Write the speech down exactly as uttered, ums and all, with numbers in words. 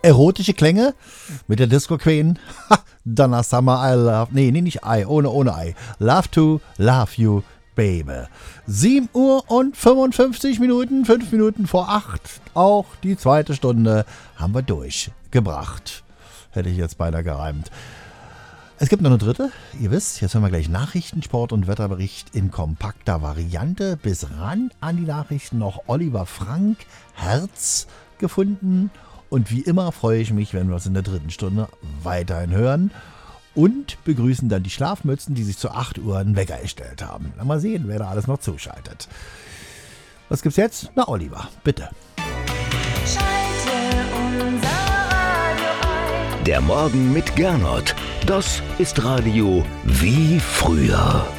erotische Klänge mit der Disco Queen. Donna Summer, I love, nee, nee, nicht I, ohne, ohne I. Love to love you, baby. sieben Uhr und fünfundfünfzig Minuten, fünf Minuten vor acht. Auch die zweite Stunde haben wir durchgebracht. Hätte ich jetzt beinahe gereimt. Es gibt noch eine dritte. Ihr wisst, jetzt hören wir gleich Nachrichten, Sport und Wetterbericht in kompakter Variante. Bis ran an die Nachrichten noch Oliver Frank, Herz gefunden. Und wie immer freue ich mich, wenn wir uns in der dritten Stunde weiterhin hören. Und begrüßen dann die Schlafmützen, die sich zu acht Uhr einen Wecker erstellt haben. Mal sehen, wer da alles noch zuschaltet. Was gibt's jetzt? Na, Oliver, bitte. Schalte unser Radio ein. Der Morgen mit Gernot. Das ist Radio wie früher.